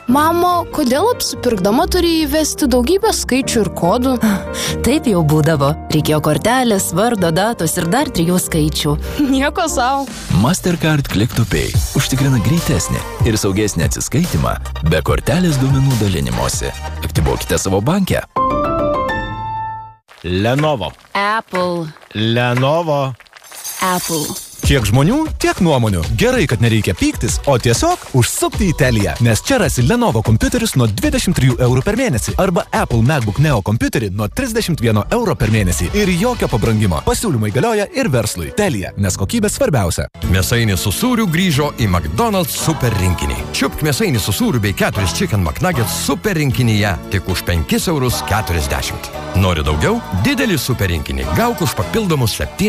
Mama, kodėl apsipirkdama turi įvesti daugybę skaičių ir kodų? Taip jau būdavo. Reikėjo kortelės, vardo, datos ir dar 3 skaičių. Nieko sau. Mastercard Click to Pay užtikrina greitesnį ir saugesnį atsiskaitimą be kortelės duomenų dalinimosi. Aktyvuokite savo bankę. Lenovo. Apple. Lenovo. Apple. Kiek žmonių, tiek nuomonių. Gerai, kad nereikia pyktis, o tiesiog užsupti į Teliją, nes čia rasi Lenovo kompiuterius nuo 23 eurų per mėnesį arba Apple MacBook Neo kompiuterį nuo 31 euro per mėnesį ir jokio pabrangimo. Pasiūlymai galioja ir verslui. Telija, nes kokybė svarbiausia. Mėsainis su sūriu grįžo į McDonald's super rinkinį. Čiupk mėsainį su sūriu bei 4 Chicken McNuggets super rinkinyje tik už 5,40 €. Nori daugiau? Didelį super rinkinį gauk už papildomus 7